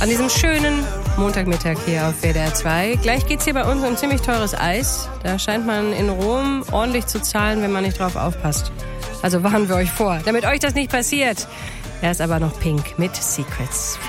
an diesem schönen Montagmittag hier auf WDR 2. Gleich geht's hier bei uns um ziemlich teures Eis. Da scheint man in Rom ordentlich zu zahlen, wenn man nicht drauf aufpasst. Also warnen wir euch vor, damit euch das nicht passiert. Erst aber noch Pink mit Secrets.